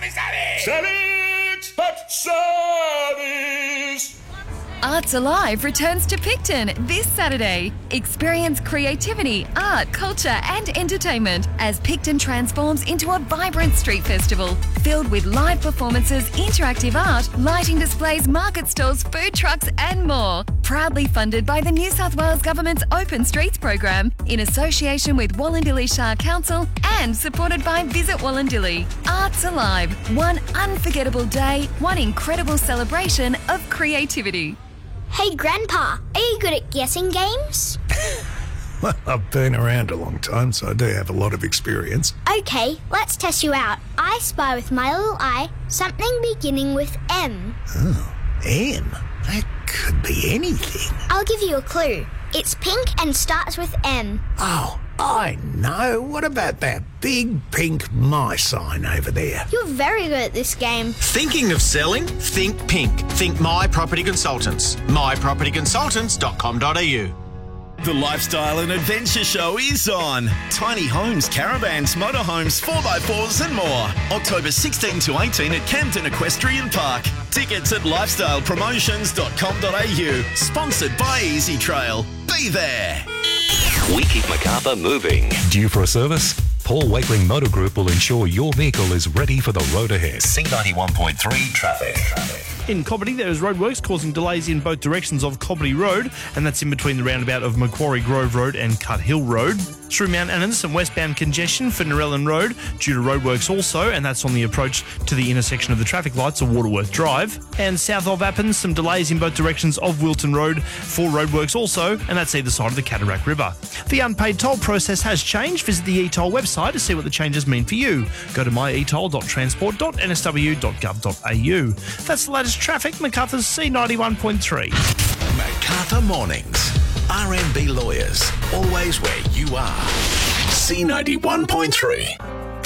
Savage! But savage! Arts Alive returns to Picton this Saturday. Experience creativity, art, culture and entertainment as Picton transforms into a vibrant street festival filled with live performances, interactive art, lighting displays, market stalls, food trucks and more. Proudly funded by the New South Wales Government's Open Streets program in association with Wallandilly Shire Council and supported by Visit Wallandilly. Arts Alive, one unforgettable day, one incredible celebration of creativity. Hey, Grandpa, are you good at guessing games? Well, I've been around a long time, so I do have a lot of experience. Okay, let's test you out. I spy with my little eye something beginning with M. Oh, M? That could be anything. I'll give you a clue. It's pink and starts with M. Oh, I know. What about that big pink My sign over there? You're very good at this game. Thinking of selling? Think pink. Think My Property Consultants. mypropertyconsultants.com.au. The Lifestyle and Adventure Show is on. Tiny homes, caravans, motorhomes, 4x4s and more. October 16 to 18 at Camden Equestrian Park. Tickets at lifestylepromotions.com.au. Sponsored by Easy Trail. Be there. We keep Macarthur moving. Due for a service? Paul Wakeling Motor Group will ensure your vehicle is ready for the road ahead. C91.3 traffic. In Cobbitty, there is roadworks causing delays in both directions of Cobbitty Road, and that's in between the roundabout of Macquarie Grove Road and Cut Hill Road. Through Mount Annan, some westbound congestion for Narellan Road due to roadworks also, and that's on the approach to the intersection of the traffic lights of Waterworth Drive. And south of Appin, some delays in both directions of Wilton Road for roadworks also, and that's either side of the Cataract River. The unpaid toll process has changed. Visit the e-toll website to see what the changes mean for you. Go to myetoll.transport.nsw.gov.au. That's the latest traffic, Macarthur's C91.3. Macarthur Mornings. RMB Lawyers. Always where you are. C91.3.